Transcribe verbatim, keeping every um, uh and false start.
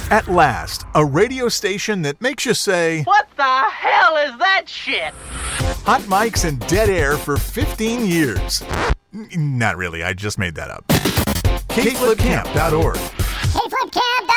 At last, a radio station that makes you say, "What the hell is that shit?" Hot mics and dead air for fifteen years. N- not really, I just made that up. K Flip Camp dot org. K Flip Camp